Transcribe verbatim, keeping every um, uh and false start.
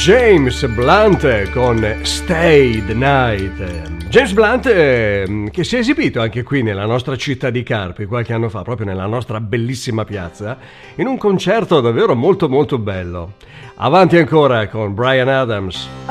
James Blunt con Stay the Night. James Blunt eh, che si è esibito anche qui nella nostra città di Carpi qualche anno fa, proprio nella nostra bellissima piazza, in un concerto davvero molto molto bello. Avanti ancora con Bryan Adams.